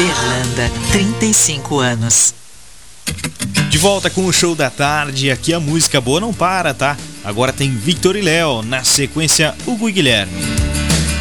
Berlanda, 35 anos. De volta com o Show da Tarde, aqui a música boa não para, tá? Agora tem Victor e Léo, na sequência Hugo e Guilherme.